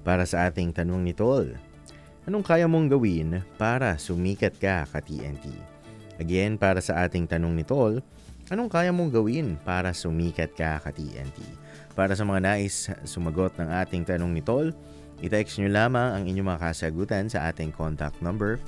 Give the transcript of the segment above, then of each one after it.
para sa ating tanong ni Tol. Anong kaya mong gawin para sumikat ka ka-TNT? Again, para sa ating tanong ni Tol, anong kaya mong gawin para sumikat ka ka-TNT? Para sa mga nais sumagot ng ating tanong ni Tol, i-text nyo lamang ang inyong mga kasagutan sa ating contact number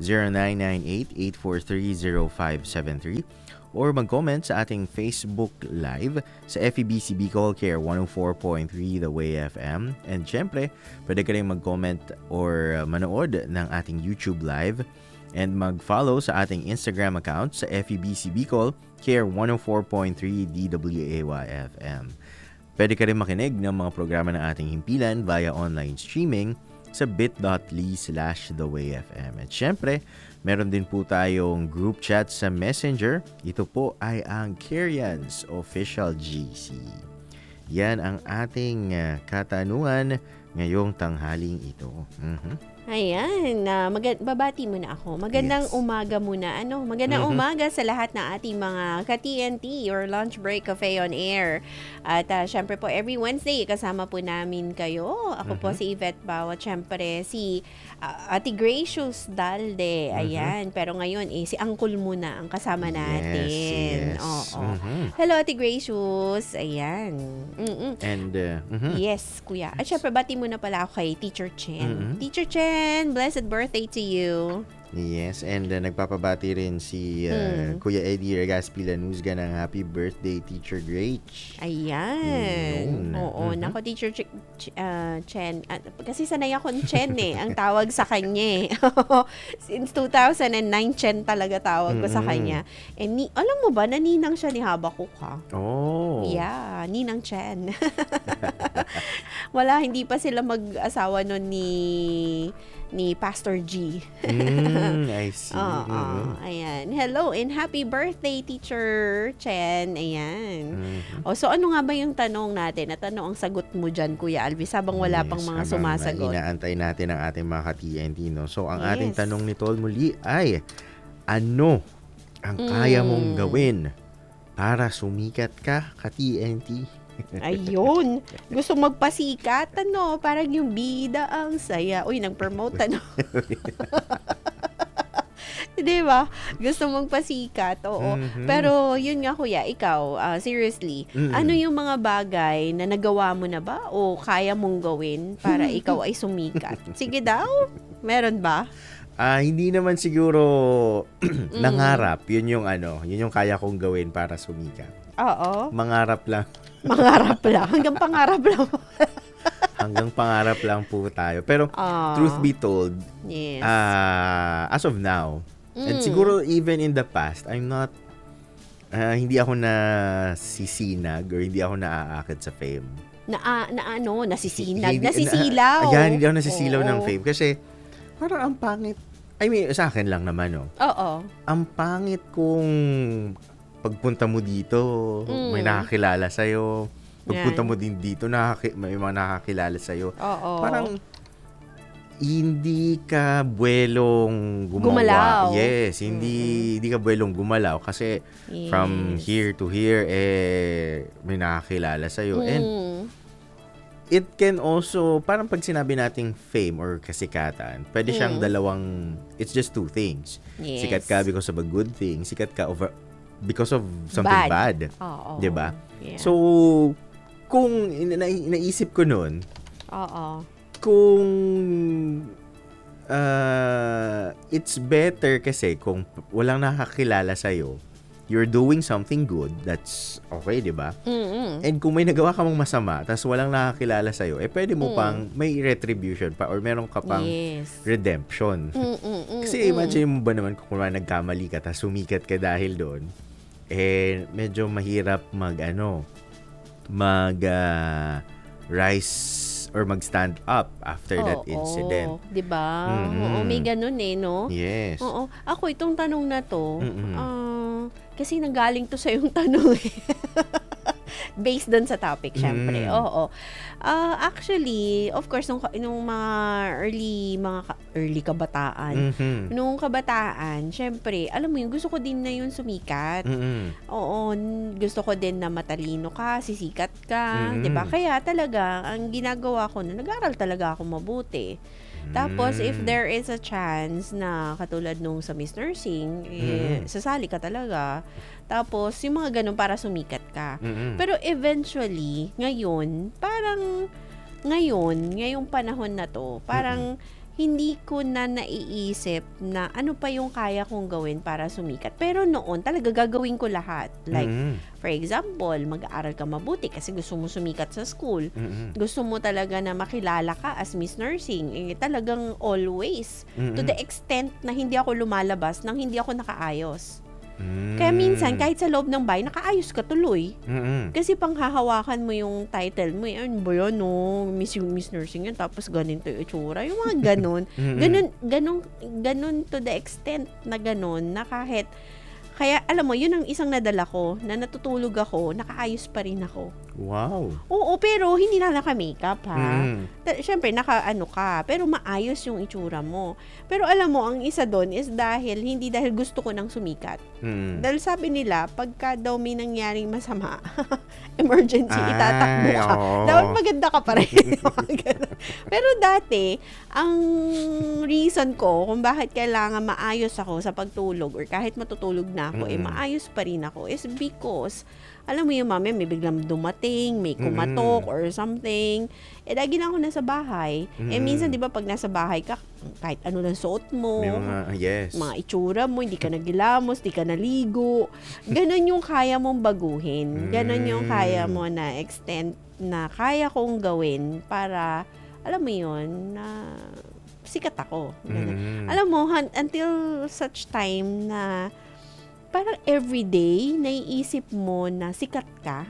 0998-843-0573 or mag-comment sa ating Facebook Live sa FEBC Bicol Care 104.3 The Way FM. And syempre, pwede ka rin mag-comment or manood ng ating YouTube Live and mag-follow sa ating Instagram account sa FEBC Bicol Care 104.3 DWAY FM. Pwede ka rin makinig ng mga programa ng ating himpilan via online streaming sa bit.ly/thewayfm. At syempre, meron din po tayong group chat sa Messenger. Ito po ay ang Kerian's Official GC. Yan ang ating katanungan ngayong tanghaling ito. Ayan, babati muna ako. Magandang umaga muna. Magandang umaga sa lahat ng ating mga ka-TNT or Lunch Break Cafe on Air. At syempre po, every Wednesday, kasama po namin kayo. Ako po si Yvette Bao at syempre si Ate Gracious Dalde. Ayan, pero ngayon, si Uncle muna ang kasama natin. Yes. Oo. Hello, Ate Gracious. Ayan. And, Yes, kuya. At syempre, bati muna pala ako kay Teacher Chen. Teacher Chen, blessed birthday to you. Yes, and nagpapabati rin si Kuya Eddie Regaspi Lanuzga ng happy birthday, Teacher Grach. Ayan. Oo, nako Teacher Chen. Kasi sanay ako ng Chen ang tawag sa kanya. Since 2009, Chen talaga tawag ko sa kanya. And alam mo ba, naninang siya ni Habakuk ha? Oh. Yeah, Ninang Chen. Wala, hindi pa sila mag-asawa nun ni Pastor G. I see. Ayan. Hello and happy birthday, Teacher Chen. Ayan. So ano nga ba yung tanong natin? At ano ang sagot mo dyan, Kuya Alvis, habang wala pang mga sumasagot? Inaantay natin ang ating mga ka-TNT, no? So ang ating tanong ni Tol muli ay, ano ang kaya mong gawin para sumikat ka ka-TNT? Ayun. Gusto magpasikat, parang yung bida ang saya. Uy, nag-promote, Diba? Gusto magpasikat, oo. Pero, yun nga, kuya, ikaw, seriously, ano yung mga bagay na nagawa mo na ba o kaya mong gawin para ikaw ay sumikat? Sige daw, meron ba? Hindi naman siguro nangarap. Yun yung kaya kong gawin para sumikat. Oo. Mangarap lang. Mangarap lang. Hanggang pangarap lang. Hanggang pangarap lang po tayo. Pero, truth be told, yes. As of now, and siguro even in the past, I'm not, hindi ako nasisinag or hindi ako naaakit sa fame. Nasisinag? Nasisilaw? Ayan, hindi ako nasisilaw ng fame. Kasi, parang ang pangit. I mean, sa akin lang naman, Oo. Ang pangit kung pagpunta mo dito, may nakakilala sa'yo. Pagpunta mo din dito, may mga nakakilala sa'yo. Oo. Parang, hindi ka buwelong Gumalaw. Yes, hindi ka buwelong gumalaw. Kasi, from here to here, may nakakilala sa'yo. And, it can also, parang pag sinabi nating fame or kasikatan, pwede siyang it's just two things. Yes. Sikat ka because of a good thing, sikat ka because of something bad. Oo. Diba? Yeah. So, kung naisip ko nun, kung it's better kasi kung walang nakakilala sa'yo, you're doing something good, that's okay, di ba? And kung may nagawa ka mong masama, tas walang nakakilala sa'yo, pwede mo pang may retribution pa or meron ka pang redemption. Kasi imagine mo ba naman kung nagkamali ka, tas sumikat ka dahil doon, medyo mahirap rise or mag-stand up after that incident. Diba? Oo, may ganun no? Yes. Oo. Ako, itong tanong na to, kasi nanggaling to sa yung tanong based dun sa topic, syempre. Mm. Oo. Actually, of course, nung mga early kabataan, Mhm. nung kabataan, syempre, alam mo yun, gusto ko din na yun sumikat. Mm. Oo, gusto ko din na matalino ka, sisikat ka, 'di ba? Mm. Kaya talaga ang ginagawa ko na nag-aral talaga ako mabuti. Tapos if Mm. there is a chance na katulad nung sa Miss Nursing, Mm. sasali ka talaga. Tapos yung mga ganun para sumikat ka. Mm. Pero eventually, ngayong panahon na to, parang hindi ko na naiisip na ano pa yung kaya kong gawin para sumikat. Pero noon, talaga gagawin ko lahat. Like, Mm. for example, mag-aaral ka mabuti kasi gusto mo sumikat sa school. Mm. Gusto mo talaga na makilala ka as Miss Nursing. Talagang always. To the extent na hindi ako lumalabas nang hindi ako nakaayos. Kaya minsan, kahit sa loob ng bahay, nakaayos ka tuloy. Mm. Kasi panghahawakan mo yung title mo, ano ba yan, no? Miss Nursing yan, tapos ganito yung itsura. Yung mga ganun. Ganun to the extent na ganun, na kahit, kaya alam mo, yun ang isang nadala ko, na natutulog ako, nakaayos pa rin ako. Wow. Oo, pero hindi na naka-makeup, ha? Mm. Siyempre, naka-ano ka, pero maayos yung itsura mo. Pero alam mo, ang isa doon is hindi dahil gusto ko nang sumikat. Mm. Dahil sabi nila, pagka daw may nangyaring masama, emergency, Ay, itatakbo ka. oo. Dapat maganda ka pa rin. Pero dati, ang reason ko kung bakit kailangan maayos ako sa pagtulog or kahit matutulog na ako, maayos pa rin ako is because, alam mo yung mami, may biglang dumating, may kumatok or something. Lagi na ako nasa bahay. Minsan, di ba, pag nasa bahay ka, kahit ano lang suot mo, May mga, yes. mga itsura mo, hindi ka nagilamos, hindi ka naligo. Ganon yung kaya mong baguhin. Ganon yung kaya mo na extent na kaya kong gawin para, alam mo yun, na sikat ako. Ganon. Alam mo, until such time na parang everyday, naiisip mo na sikat ka.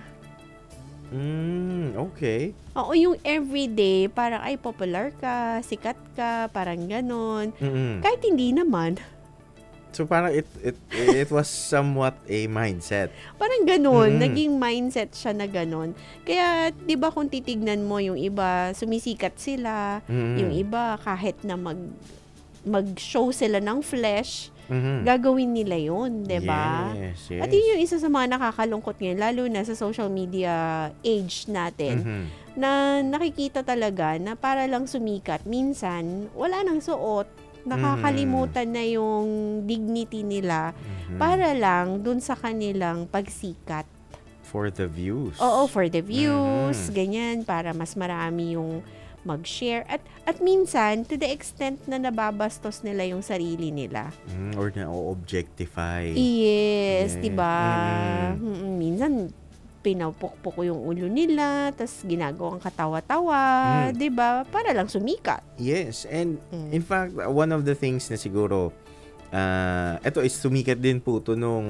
Okay. Oo, yung everyday, parang ay popular ka, sikat ka, parang ganon. Kahit hindi naman. So parang it was somewhat a mindset. Parang ganon, naging mindset siya na ganon. Kaya, di ba kung titignan mo, yung iba, sumisikat sila, yung iba, kahit na mag-show sila ng flesh, gagawin nila yun, di ba? Yes. At yun yung isa sa mga nakakalungkot ngayon, lalo na sa social media age natin, na nakikita talaga na para lang sumikat, minsan, wala nang suot, nakakalimutan na yung dignity nila para lang dun sa kanilang pagsikat. For the views. Oo, for the views, ganyan, para mas marami yung mag-share. At minsan, to the extent na nababastos nila yung sarili nila. Or na-objectify. Yes, diba? Minsan, pinapukpok ko yung ulo nila, tas ginagawang katawa-tawa, diba? Para lang sumikat. Yes, and in fact, one of the things na siguro, ito is sumikat din po ito nung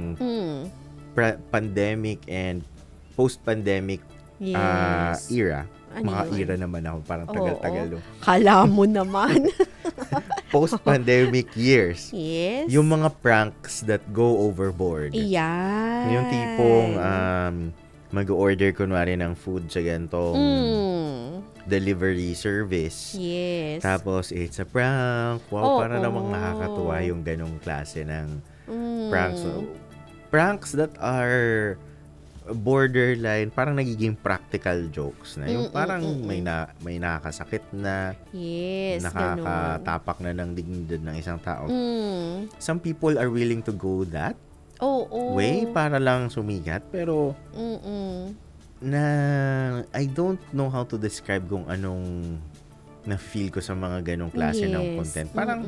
pandemic and post-pandemic Yes. era. Ano Mga yun? era naman ako, parang tagal-tagal. Oo. Kala mo naman. Post-pandemic years. Yes. Yung mga pranks that go overboard. Yan. Yung tipong mag-order kunwari ng food sa gantong delivery service. Yes. Tapos, it's a prank. Wow, para namang nakakatuwa yung ganong klase ng pranks. So, pranks that are borderline, parang nagiging practical jokes na. Yung parang may nakakasakit na, yes, nakakatapak na ng dignidad ng isang tao. Some people are willing to go that way para lang sumikat, pero na I don't know how to describe kung anong na-feel ko sa mga ganong klase ng content. Parang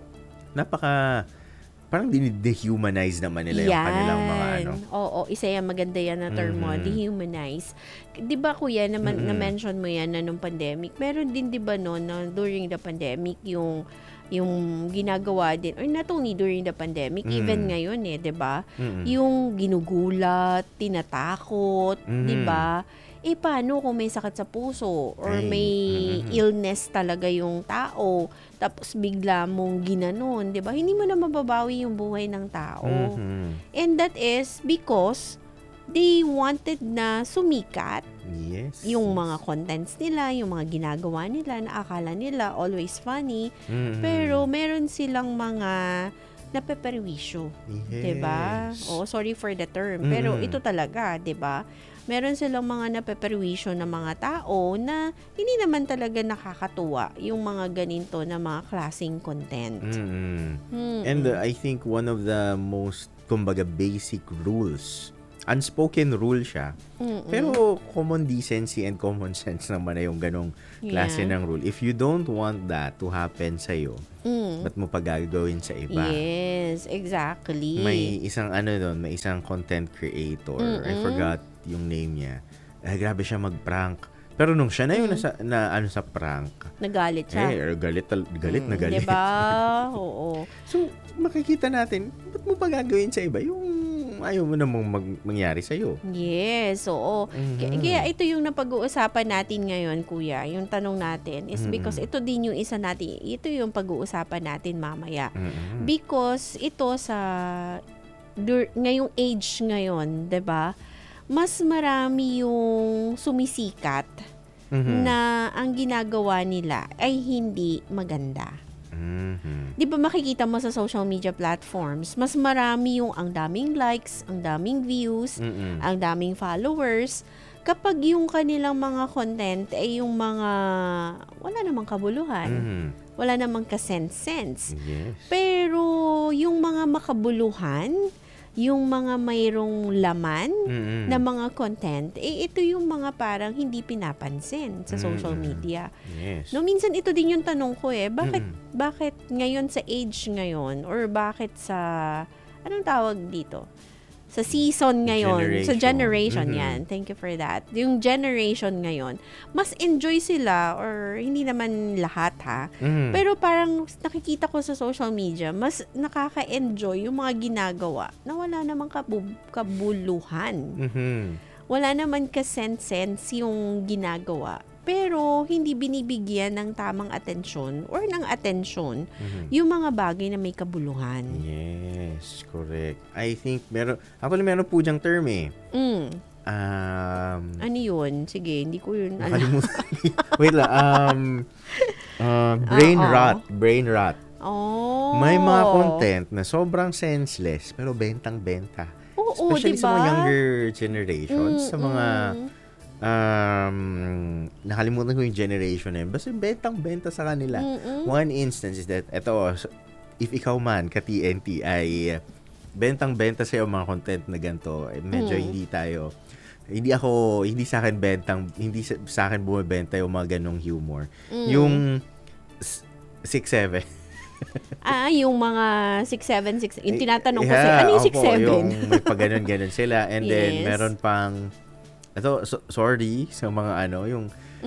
parang dehumanize naman nila yung kanilang mga ano. Oo, isa yan, maganda yan na term mo, dehumanize. Di ba kuya, na-mention mo yan na nung pandemic, meron din di ba no, na during the pandemic, yung ginagawa din, or not only during the pandemic, even ngayon di ba? Yung ginugulat, tinatakot, di ba? Paano kung may sakit sa puso or may illness talaga yung tao, tapos bigla mong ginanon, 'di ba? Hindi mo na mababawi yung buhay ng tao. And that is because they wanted na sumikat Yes. yung mga contents nila, yung mga ginagawa nila na akala nila always funny, Mm-mm. pero meron silang mga napeperwisyo, Yes. 'di ba? Oo, sorry for the term, pero Mm. ito talaga, 'di ba? Meron silang mga napeperwisyo na mga tao na hindi naman talaga nakakatuwa yung mga ganito na mga klaseng content. Mm-mm. Mm-mm. And I think one of the most, kumbaga, basic rules, unspoken rule siya, Mm-mm. pero common decency and common sense naman na yung ganong klase Yeah. ng rule. If you don't want that to happen sa'yo, Mm. ba't mo pa gagawin sa iba? Yes, exactly. May isang may isang content creator, I Mm-mm. forgot yung name niya. Grabe siya mag-prank. Pero nung siya na yung sa prank, Nagalit siya. galit na galit. Diba? Oo. So, makikita natin, ba't mo pa gagawin sa iba yung ayaw mo namang mangyari sa'yo? Yes, oo. Mhm. Kaya ito yung napag-uusapan natin ngayon, kuya. Yung tanong natin is because ito din yung isa natin, ito yung pag-uusapan natin mamaya. Mm-mm. Because ito sa ngayong age ngayon, 'di ba? Mas marami yung sumisikat Mhm. na ang ginagawa nila ay hindi maganda. Mhm. 'Di ba makikita mo sa social media platforms, mas marami yung ang daming likes, ang daming views, Mm-mm. ang daming followers, kapag yung kanilang mga content ay yung mga wala namang kabuluhan, Mhm. wala namang ka-sense. Yes. Pero yung mga makabuluhan, yung mga mayroong laman Mm-mm. na mga content, ito yung mga parang hindi pinapansin sa social media. Yes. No, minsan ito din yung tanong ko bakit Mm-mm. bakit ngayon sa age ngayon or bakit sa anong tawag dito? Sa season ngayon, sa generation Mhm. yan. Thank you for that. Yung generation ngayon, mas enjoy sila or hindi naman lahat ha. Mhm. Pero parang nakikita ko sa social media, mas nakaka-enjoy yung mga ginagawa na wala namang kabuluhan. Mhm. Wala naman ka-sense yung ginagawa. Pero hindi binibigyan ng tamang atensyon or ng atensyon Mhm. yung mga bagay na may kabuluhan. Yes, correct. I think meron po diyang term eh. Mm. Ano yun? Sige, hindi ko yun alam. Nakalimutan. Wait lang. Brain Oo. rot. Brain rot. Oh. May mga content na sobrang senseless pero bentang-benta. Oo, Especially diba? sa mga younger generations, sa mga nakalimutan ko yung generation na yun. Basta bentang-benta sa kanila. One instance is that, if ikaw man, ka-TNT, ay bentang-benta sa'yo mga content na ganito, medyo hindi sa akin bumibenta yung mga ganong humor. Yung 6'7". Yung mga 6'7", yung tinatanong ko sa'yo, ano yung 6'7"? Yung may pag-ganon sila. And then, Yes. meron pang, sorry sa mga yung,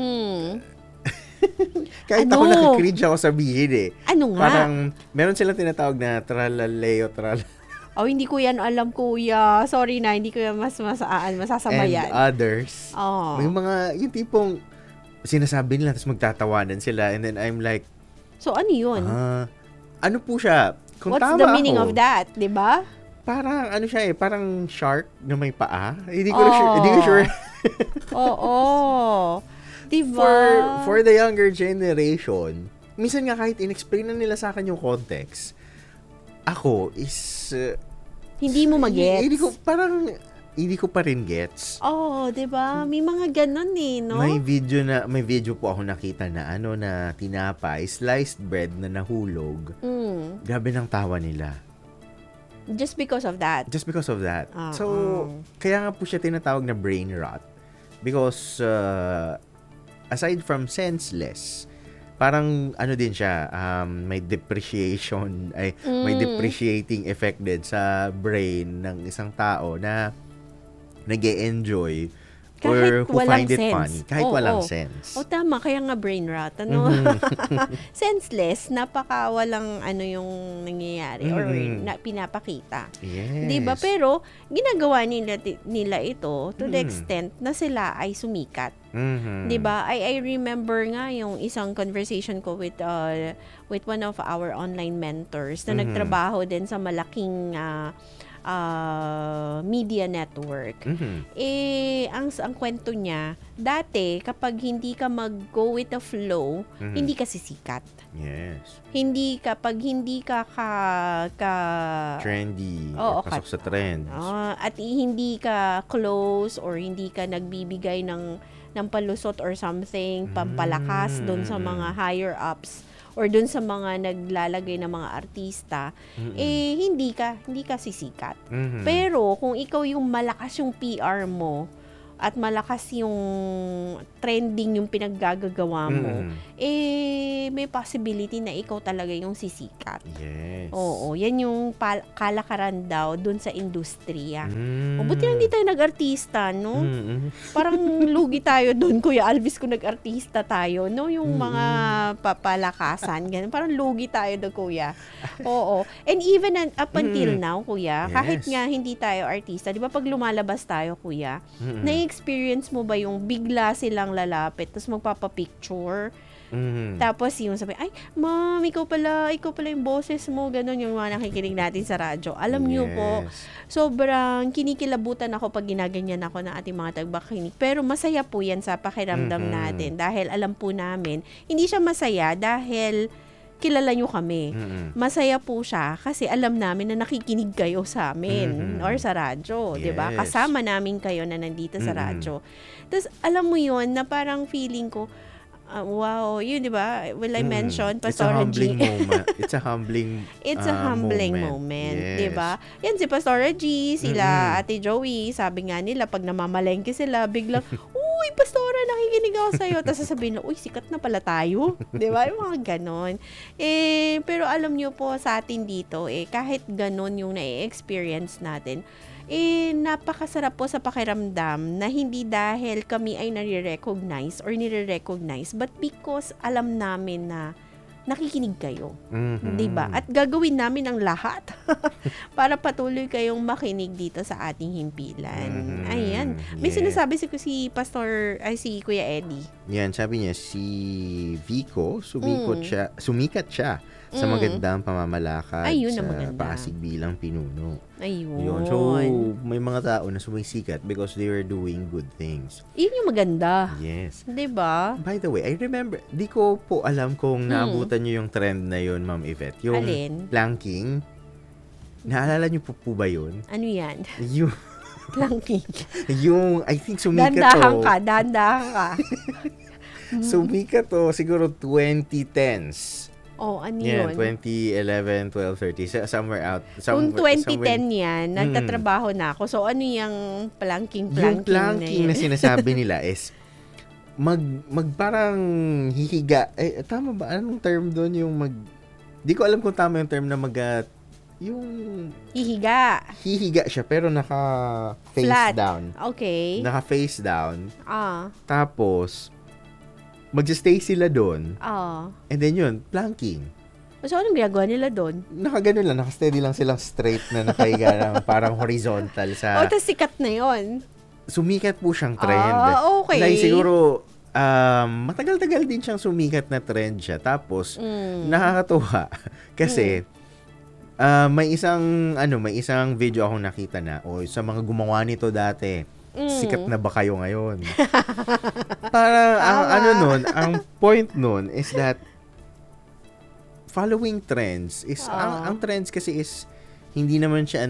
kahit ako nakikringe ako sabihin eh. Ano nga? Parang, meron silang tinatawag na tralaleo, Hindi ko yan alam, kuya. Sorry na, hindi ko yan masasama and yan. others. Oh. May mga, yung tipong, sinasabi nila, tapos magtatawanan sila. And then, I'm like, So, ano yun? ano po siya? Kung What's tama the meaning ako, of that? Diba? parang, parang shark na may paa. Hindi ko sure. Oo. Diba? For the younger generation, minsan nga kahit in-explain na nila sa akin yung context, ako is Hindi mo mag-gets. hindi ko pa rin gets. Diba? May mga ganun no? May video po ako nakita na na tinapay, sliced bread na nahulog. Grabe ng tawa nila. Just because of that. So, kaya nga po siya tinatawag na brain rot. Because, aside from senseless, parang din siya, may may depreciating effect din sa brain ng isang tao na nag-e-enjoy or who find it funny. Kahit walang sense. Tama. Kaya nga brain rot. Senseless. Napaka walang yung nangyayari or pinapakita. Yes. Diba? Pero, ginagawa nila ito to the extent na sila ay sumikat. Diba? I remember nga yung isang conversation ko with one of our online mentors na nagtrabaho din sa malaking media network. Mhm. Ang kwento niya, dati kapag hindi ka mag-go with the flow, hindi ka sisikat. Yes. Kapag hindi ka Trendy. Oo, Or pasok sa trends. at hindi ka close or hindi ka nagbibigay ng palusot or something, pampalakas doon sa mga higher ups or doon sa mga naglalagay ng mga artista, hindi ka sisikat. Pero kung ikaw yung malakas yung PR mo at malakas yung trending yung pinaggagawa mo, may possibility na ikaw talaga yung sisikat. Yes. Oo, yan yung kalakaran daw dun sa industriya. Buti lang hindi tayo nag-artista, no? Parang lugi tayo dun, Kuya Alvis, kung nag-artista tayo, no? Yung mga papalakasan, ganun. Parang lugi tayo doon, Kuya. Oo. And even up until now, Kuya, kahit nga hindi tayo artista, di ba pag lumalabas tayo, Kuya, na-experience mo ba yung bigla silang lalapit, tapos magpapapicture, tapos yung sabi, ay, ma'am, ikaw pala yung boses mo, ganun yung mga nakikinig natin sa radyo. Alam niyo po, sobrang kinikilabutan ako pag ginaganyan ako ng ating mga tagapakinig. Pero masaya po yan sa pakiramdam natin dahil alam po namin, hindi siya masaya dahil kilala nyo kami. Masaya po siya kasi alam namin na nakikinig kayo sa amin or sa radyo, Yes. 'di ba? Kasama namin kayo na nandito sa radyo. Tapos alam mo 'yon na parang feeling ko, wow, yun 'di ba? Will I mention Pastora G? It's a humbling It's a humbling moment, Yes. 'di ba? Yan si Pastora G, sila Ate Joey, sabi nga nila pag namamalengke sila, biglang uy, Pastora, nakikinig ako sa'yo. Tapos sasabihin na, uy, sikat na pala tayo. Di ba? Yung mga ganon. Pero alam nyo po sa atin dito, kahit ganon yung na-experience natin, napakasarap po sa pakiramdam na hindi dahil kami ay nare-recognize or nire-recognize, but because alam namin na nakikinig kayo. Diba? At gagawin namin ang lahat para patuloy kayong makinig dito sa ating himpilan. Ayan. May sinasabi si Kuya Eddie. Yan, sabi niya, si Vico, sumikat siya sa magandang pamamalakad sa Pasig bilang pinuno. Ayun. Yun. So, may mga tao na sumisikat because they were doing good things. Yun yung maganda. Yes. Diba? By the way, I remember, di ko po alam kung naabutan nyo yung trend na yun, Ma'am Yvette. Yung alin? planking. Naalala nyo po ba yun? Ano yan? Yung, Planking. yung, I think sumikat Dandahan ka. Sumikat to, siguro 2010s. Ano Yeah, yun? 2011, 12, 13, somewhere out. Kung 2010 yan, nagtatrabaho na ako. So, ano yung planking yung planking na na sinasabi nila is, parang hihiga. Tama ba? Anong term doon yung di ko alam kung tama yung term na yung hihiga siya pero naka-face flat down. Okay. Naka-face down. Tapos, mag-stay sila doon. And then yun, planking. So, anong ginagawa nila doon? Nakagano lang, naka-steady lang silang straight na nakahiga ng parang horizontal sa... tas sikat na yon. Sumikat po siyang trend. Okay. Like siguro, matagal-tagal din siyang sumikat na trend siya. Tapos, nakakatuwa. Kasi, may isang video akong nakita na, sa mga gumawa nito dati, sikat na ba kayo ngayon? Parang, ang point nun is that following trends is, ang trends kasi is, hindi naman siya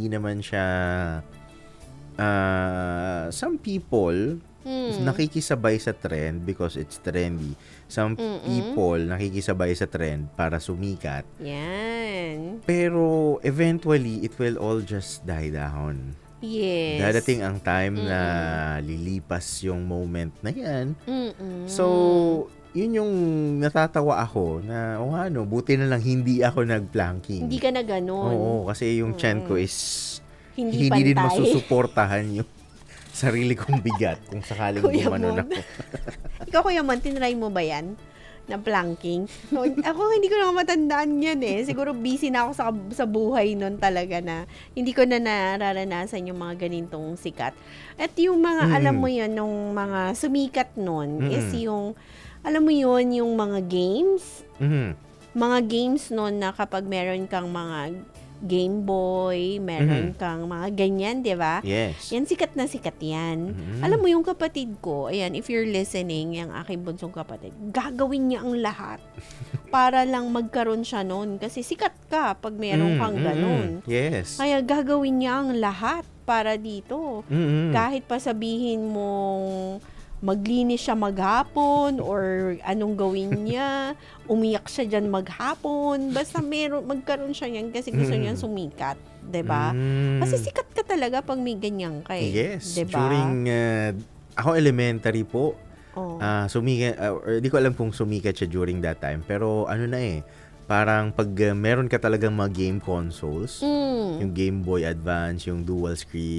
some people nakikisabay sa trend because it's trendy. Some people nakikisabay sa trend para sumikat. Yan. Pero eventually, it will all just die down. Yes. Dadating ang time na lilipas yung moment na yan. So, yun yung natatawa ako na, buti na lang hindi ako nag-planking. Hindi ka na ganun. Oo, kasi yung tiyan ko is hindi pantay. din masusuportahan yung sarili kong bigat kung sakaling gumanon ako. Ikaw, Kuya Mon, tinry mo ba yan? Na planking? Ako, hindi ko na matandaan yan Siguro busy na ako sa buhay nun talaga na hindi ko na nararanasan yung mga ganitong sikat. At yung mga, alam mo yun, nung mga sumikat nun, is yung, alam mo yun, yung mga games. Mga games nun na kapag meron kang mga Game Boy, meron kang mga ganyan, di ba? Yes. Yan, sikat na sikat yan. Mhm. Alam mo yung kapatid ko, ayan, if you're listening, yung aking bunsong kapatid, gagawin niya ang lahat para lang magkaroon siya nun. Kasi sikat ka pag meron kang ganun. Yes. Kaya gagawin niya ang lahat para dito. Kahit pa sabihin mong maglinis siya maghapon or anong gawin niya, umiyak siya dyan maghapon, basta magkaroon siya yan kasi gusto niya sumikat, 'di ba? Kasi sikat ka talaga pag may ganyan ka eh. Yes. 'Di ba? During, ako elementary po, Oh. sumikat, or di ko alam kung sumikat siya during that time, pero ano na eh, parang pag meron ka talagang mga game consoles, yung Game Boy Advance, yung dual screen,